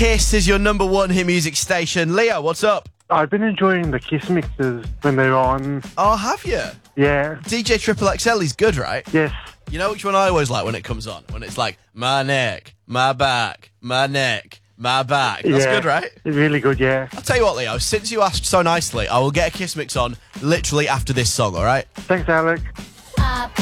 Kiss is your number one hit music station. Leo, what's up? I've been enjoying the Kiss mixes when they're on. Oh, have you? Yeah. DJ Triple XL, he's good, right? Yes. You know which one I always like when it comes on? When it's like, my neck, my back, my neck, my back. That's good, right? It's really good, yeah. I'll tell you what, Leo, since you asked so nicely, I will get a Kiss mix on literally after this song, all right? Thanks, Alec.